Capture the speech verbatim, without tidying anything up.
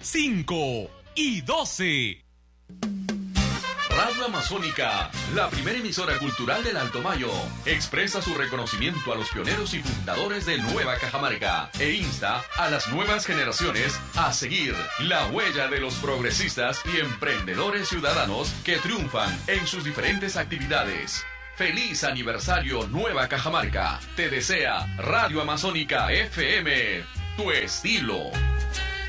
cinco y doce. Radio Amazónica, la primera emisora cultural del Alto Mayo, expresa su reconocimiento a los pioneros y fundadores de Nueva Cajamarca e insta a las nuevas generaciones a seguir la huella de los progresistas y emprendedores ciudadanos que triunfan en sus diferentes actividades. ¡Feliz aniversario Nueva Cajamarca! Te desea Radio Amazónica F M, tu estilo.